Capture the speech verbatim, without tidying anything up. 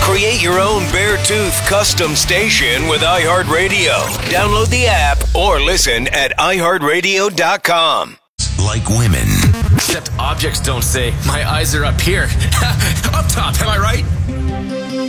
Create your own Beartooth custom station with iHeartRadio. Download the app or listen at i heart radio dot com. Like women. Except objects don't say, my eyes are up here. Up top, am I right?